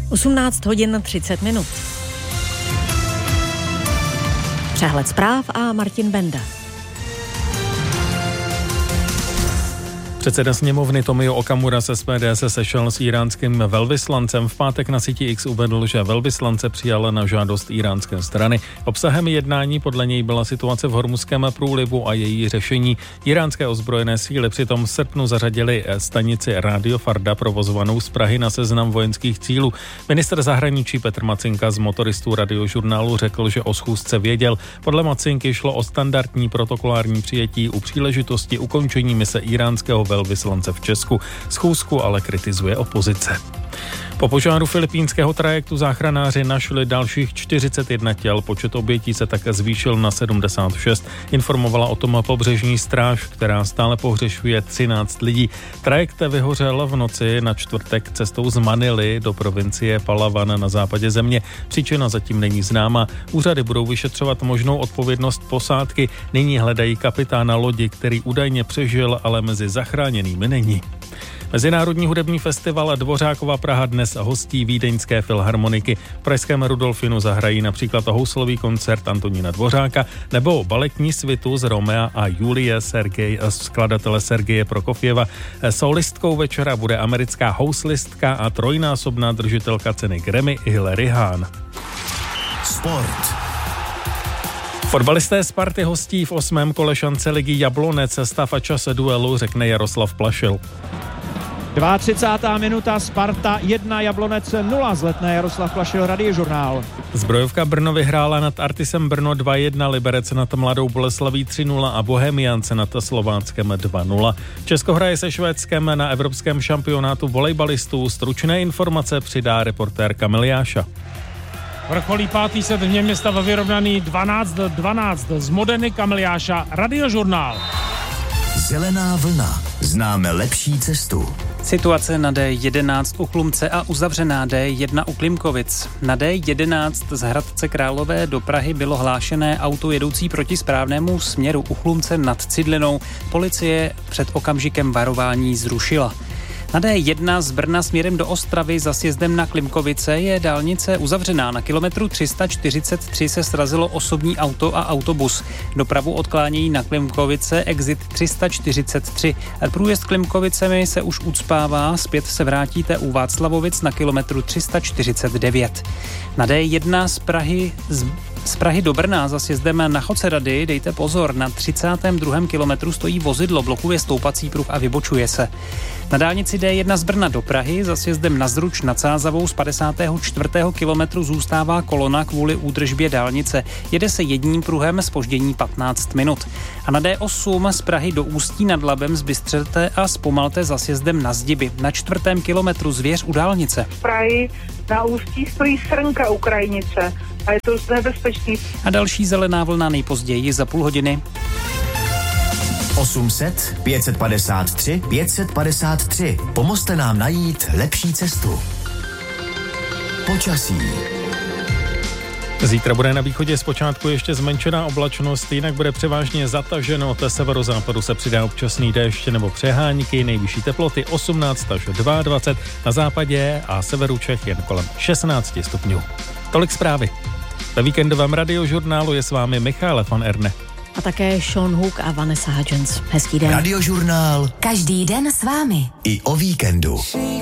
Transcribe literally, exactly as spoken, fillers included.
osmnáct hodin třicet minut. Přehled zpráv a Martin Benda. Předseda sněmovny Tomio Okamura z S P D se sešel s íránským velvyslancem. V pátek na síti X uvedl, že velvyslance přijal na žádost íránské strany. Obsahem jednání podle něj byla situace v Hormuzském průlivu a její řešení. Íránské ozbrojené síly přitom v srpnu zařadili stanici Radio Farda provozovanou z Prahy na seznam vojenských cílů. Ministr zahraničí Petr Macinka z Motoristů Radiožurnálu řekl, že o schůzce věděl. Podle Macinky šlo o standardní protokolární přijetí u příležitosti ukončení mise íránského velvyslance v Česku. Schůzku ale kritizuje opozice. Po požáru filipínského trajektu záchranáři našli dalších čtyřicet jedna těl, počet obětí se také zvýšil na sedmdesát šest. Informovala o tom pobřežní stráž, která stále pohřešuje třináct lidí. Trajekt vyhořel v noci na čtvrtek cestou z Manily do provincie Palawan na západě země. Příčina zatím není známa. Úřady budou vyšetřovat možnou odpovědnost posádky. Nyní hledají kapitána lodi, který údajně přežil, ale mezi zachráněnými není. Mezinárodní hudební festival Dvořákova Praha dnes hostí vídeňské filharmoniky. V pražském Rudolfinu zahrají například houslový koncert Antonína Dvořáka nebo baletní svitu z Romea a Julie Sergej, skladatele Sergeje Prokofjeva. Solistkou večera bude americká houslistka a trojnásobná držitelka ceny Grammy Hilary Hahn. Sport. Fotbalisté Sparty hostí v osmém kole šance ligy Jablonec. Stav a čas duelu řekne Jaroslav Plašil. třicátá druhá minuta, Sparta jedna, Jablonec nula, z Letné Jaroslav Plašil, Radiožurnál. Zbrojovka Brno vyhrála nad Artisem Brno dva jedna, Liberec nad Mladou Boleslaví tři nula a Bohemians nad Slováckem dva nula. Česko hraje se Švédskem na evropském šampionátu volejbalistů. Stručné informace přidá reportér Kamil Jáša. Vrcholí pátý set v Města ve vyrovnaný dvanáct dvanáct z Modeny. Kamil Jáša, Radiožurnál. Zelená vlna. Známe lepší cestu. Situace na D jedenáct u Chlumce a uzavřená D jedna u Klimkovic. Na D jedenáct z Hradce Králové do Prahy bylo hlášené auto jedoucí proti správnému směru u Chlumce nad Cidlinou. Policie před okamžikem varování zrušila. Na D jedna z Brna směrem do Ostravy za sjezdem na Klimkovice je dálnice uzavřená. Na kilometru tři sta čtyřicet tři se srazilo osobní auto a autobus. Dopravu odklánějí na Klimkovice exit tři sta čtyřicet tři. Průjezd Klimkovicemi se už ucpává, zpět se vrátíte u Václavovic na kilometru tři sta čtyřicet devět. Na D jedna z Prahy z Z Prahy do Brna za sjezdem na Chocerady dejte pozor, na třicátém druhém kilometru stojí vozidlo, blokuje stoupací pruh a vybočuje se. Na dálnici D jedna z Brna do Prahy za sjezdem na Zruč nad Sázavou z padesátého čtvrtého kilometru zůstává kolona kvůli údržbě dálnice. Jede se jedním pruhem, zpoždění patnáct minut. A na D osm z Prahy do Ústí nad Labem zbystřete a zpomalte za sjezdem na Zdiby. Na čtvrtém kilometru Zvěř u dálnice. V Prahy na Ústí stojí Srnka u krajnice a je to nebezpečný. A další zelená vlna nejpozději za půl hodiny. osm set pět set padesát tři pět set padesát tři. Pomozte nám najít lepší cestu. Počasí. Zítra bude na východě zpočátku ještě zmenšená oblačnost, jinak bude převážně zataženo. Od severozápadu se přidá občasný déšť nebo přehánky, nejvyšší teploty osmnáct až dvacet dva, na západě a severu Čech jen kolem šestnáct stupňů. Tolik zprávy. Ve víkendovém Radiožurnálu je s vámi Michal van Erne. A také Sean Hook a Vanessa Hudgens. Hezký den. Radiožurnál. Každý den s vámi. I o víkendu.